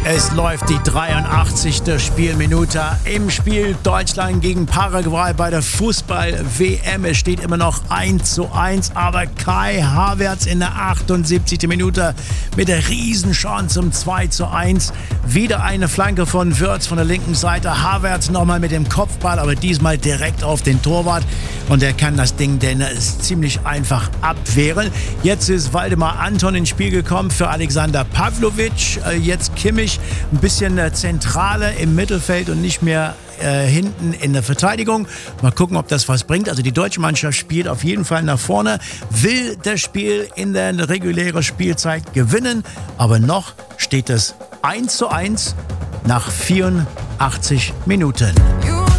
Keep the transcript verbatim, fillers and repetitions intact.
Es läuft die dreiundachtzigste Spielminute im Spiel Deutschland gegen Paraguay bei der Fußball-W M. Es steht immer noch eins zu eins, aber Kai Havertz in der achtundsiebzigsten Minute mit der Riesenchance zum zwei zu eins. Wieder eine Flanke von Wirtz von der linken Seite. Havertz nochmal mit dem Kopfball, aber diesmal direkt auf den Torwart. Und er kann das Ding denn ziemlich einfach abwehren. Jetzt ist Waldemar Anton ins Spiel gekommen für Alexander Pavlovic. Jetzt Kimmich ein bisschen Zentrale im Mittelfeld und nicht mehr äh, hinten in der Verteidigung. Mal gucken, ob das was bringt. Also die deutsche Mannschaft spielt auf jeden Fall nach vorne, will das Spiel in der regulären Spielzeit gewinnen. Aber noch steht es eins zu eins nach vierundachtzig Minuten.